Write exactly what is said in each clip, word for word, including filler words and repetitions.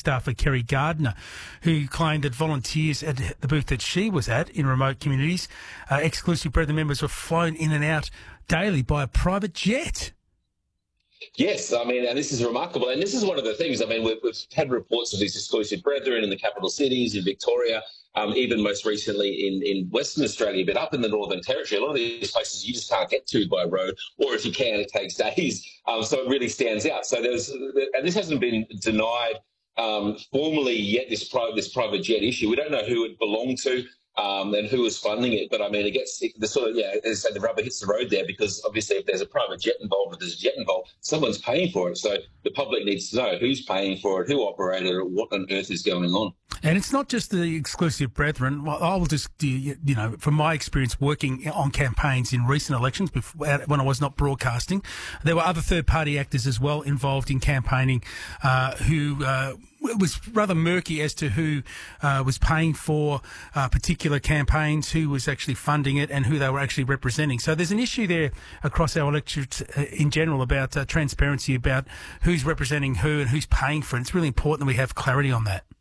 staffer Kerry Gardner, who claimed that volunteers at the booth that she was at in remote communities, uh, exclusive Brethren members were flown in and out daily by a private jet. Yes, I mean, and this is remarkable. And this is one of the things, I mean, we've, we've had reports of these exclusive brethren in the capital cities, in Victoria, um, even most recently in, in Western Australia, but up in the Northern Territory, a lot of these places you just can't get to by road, or if you can, it takes days. Um, so it really stands out. So there's, and this hasn't been denied um, formally yet, this, private, this private jet issue. We don't know who it belonged to. Um, and who was funding it. But I mean, it gets it, the sort of, yeah, as I said, the rubber hits the road there, because obviously if there's a private jet involved, if there's a jet involved, someone's paying for it. So the public needs to know who's paying for it, who operated it, what on earth is going on. And it's not just the exclusive brethren. Well, I will just, you know, from my experience working on campaigns in recent elections, before, when I was not broadcasting, there were other third-party actors as well involved in campaigning uh, who uh, was rather murky as to who uh, was paying for uh, particular campaigns, who was actually funding it, and who they were actually representing. So there's an issue there across our electorate uh, in general about uh, transparency, about who's representing who and who's paying for it. It's really important that we have clarity on that.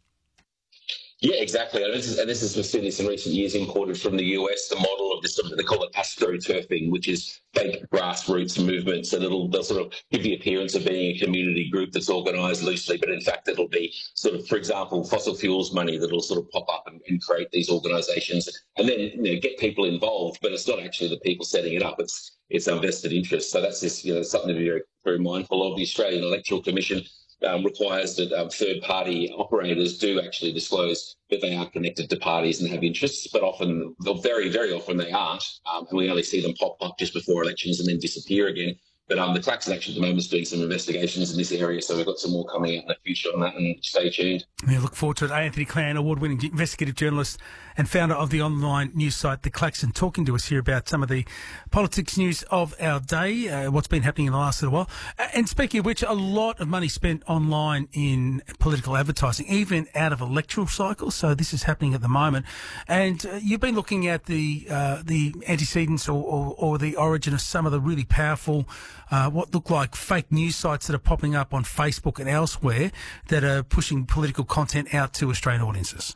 Yeah, exactly. And this is, and this is we've seen this in recent years imported from the U S, the model of this, they call it astroturfing, which is fake grassroots movements, and it'll they'll sort of give the appearance of being a community group that's organised loosely, but in fact it'll be sort of, for example, fossil fuels money that'll sort of pop up and, and create these organisations, and then you know, get people involved, but it's not actually the people setting it up. It's it's our vested interest. So that's this, you know, something to be very, very mindful of. The Australian Electoral Commission Um, requires that um, third-party operators do actually disclose that they are connected to parties and have interests, but often, very, very often they aren't, um, and we only see them pop up just before elections and then disappear again. But um, the Klaxon actually at the moment is doing some investigations in this area, so we've got some more coming out in the future on that, and stay tuned. We look forward to it. Anthony Clan, award-winning investigative journalist and founder of the online news site The Klaxon, talking to us here about some of the politics news of our day, uh, what's been happening in the last little while. Uh, and speaking of which, a lot of money spent online in political advertising, even out of electoral cycles. So this is happening at the moment. And uh, you've been looking at the uh, the antecedents or, or, or the origin of some of the really powerful Uh, what look like fake news sites that are popping up on Facebook and elsewhere that are pushing political content out to Australian audiences.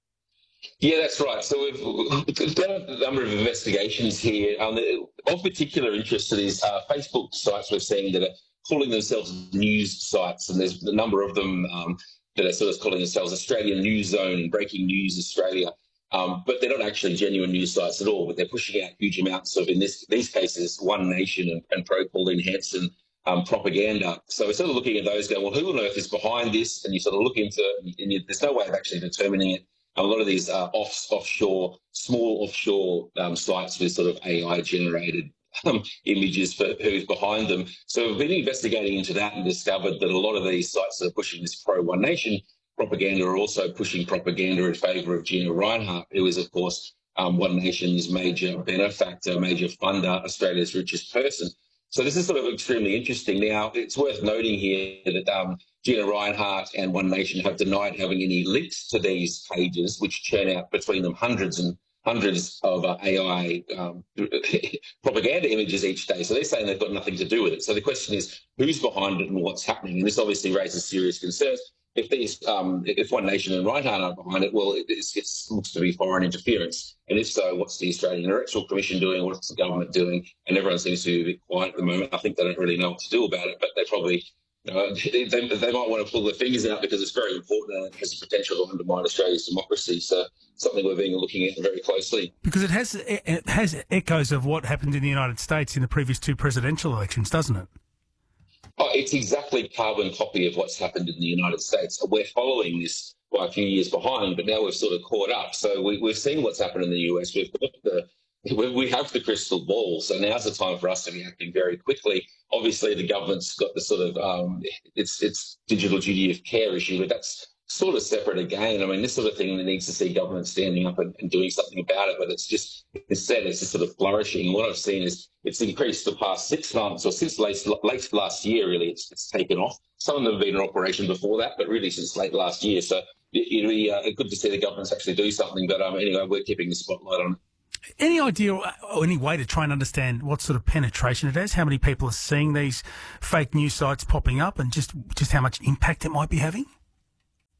Yeah, that's right. So we've, we've done a number of investigations here. Um, of particular interest to these uh, Facebook sites we're seeing that are calling themselves news sites, and there's a number of them um, that are sort of calling themselves Australian News Zone and Breaking News Australia. Um, but they're not actually genuine news sites at all, but they're pushing out huge amounts of, in this, these cases, One Nation and, and pro-Pauline Hanson um, propaganda. So we're sort of looking at those going, well, who on earth is behind this? And you sort of look into it, and you, there's no way of actually determining it. A lot of these uh, off, offshore, small offshore um, sites with sort of A I-generated um, images for who's behind them. So we've been investigating into that and discovered that a lot of these sites that are pushing this pro-One Nation propaganda are also pushing propaganda in favour of Gina Rinehart, who is, of course, um, One Nation's major benefactor, major funder, Australia's richest person. So this is sort of extremely interesting. Now, it's worth noting here that um, Gina Rinehart and One Nation have denied having any links to these pages, which churn out between them hundreds and hundreds of uh, A I um, propaganda images each day. So they're saying they've got nothing to do with it. So the question is, who's behind it and what's happening? And this obviously raises serious concerns. If these, um, if One Nation and Rinehart are behind it, well, it, it's, it looks to be foreign interference. And if so, what's the Australian Electoral Commission doing? What's the government doing? And everyone seems to be a bit quiet at the moment. I think they don't really know what to do about it, but they probably, you know, they, they might want to pull their fingers out because it's very important and it has the potential to undermine Australia's democracy. So something we're being looking at very closely. Because it has it has echoes of what happened in the United States in the previous two presidential elections, doesn't it? Oh, it's exactly carbon copy of what's happened in the United States. We're following this by a few years behind, but now we've sort of caught up. So we, we've seen what's happened in the U S. We've got the, we have the crystal ball. So now's the time for us to be acting very quickly. Obviously, the government's got the sort of um, it's it's digital duty of care issue, but that's sort of separate again. I mean, this sort of thing that needs to see government standing up and, and doing something about it, but it's just, instead, it's just sort of flourishing. What I've seen is it's increased the past six months, or since late, late last year, really, it's, it's taken off. Some of them have been in operation before that, but really since late last year. So it, it'll be uh, good to see the governments actually do something. But um, anyway, we're keeping the spotlight on it. Any idea or any way to try and understand what sort of penetration it has? How many people are seeing these fake news sites popping up, and just, just how much impact it might be having?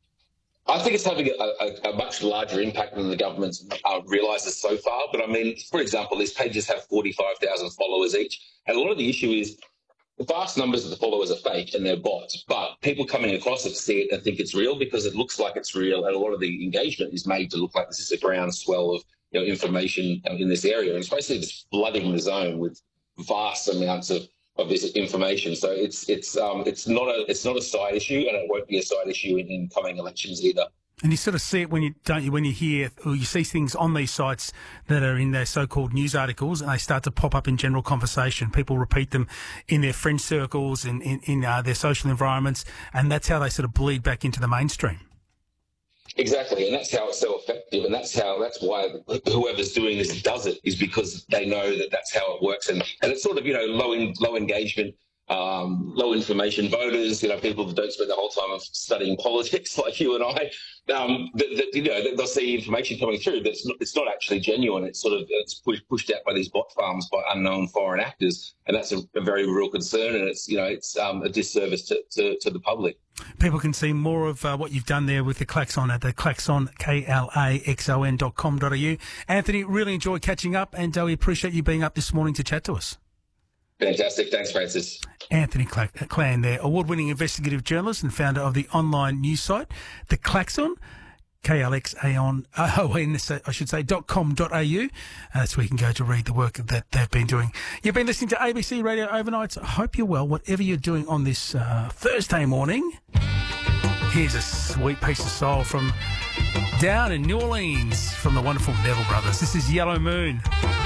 I think it's having a, a, a much larger impact than the government uh, realises so far. But I mean, for example, these pages have forty-five thousand followers each. And a lot of the issue is the vast numbers of the followers are fake and they're bots. But people coming across it see it and think it's real because it looks like it's real. And a lot of the engagement is made to look like this is a groundswell of you know, information in this area. And it's basically just flooding the zone with vast amounts of of this information. So it's it's um it's not a it's not a side issue, and it won't be a side issue in, in coming elections either. And you sort of see it when you don't you when you hear or you see things on these sites that are in their so-called news articles, and they start to pop up in general conversation. People repeat them in their friend circles and in, in uh, their social environments, and that's how they sort of bleed back into the mainstream. Exactly, and that's how it's so effective, and that's how that's why whoever's doing this does it, is because they know that that's how it works, and, and it's sort of you know low in, low engagement, um, low information voters, you know people that don't spend the whole time of studying politics like you and I, um, that, that you know they'll see information coming through that's not, it's not actually genuine. It's sort of it's pushed pushed out by these bot farms by unknown foreign actors, and that's a, a very real concern, and it's you know it's um, a disservice to, to, to the public. People can see more of uh, what you've done there with the Klaxon at the Klaxon, K L A X O N dot com dot A U. Anthony, really enjoyed catching up, and uh, we appreciate you being up this morning to chat to us. Fantastic. Thanks, Francis. Anthony Clan there, award-winning investigative journalist and founder of the online news site, The Klaxon, K L X O N, I should say, dot com dot A U. Uh, that's where you can go to read the work that they've been doing. You've been listening to A B C Radio Overnights. I hope you're well, whatever you're doing on this uh, Thursday morning. Here's a sweet piece of soul from down in New Orleans from the wonderful Neville Brothers. This is Yellow Moon.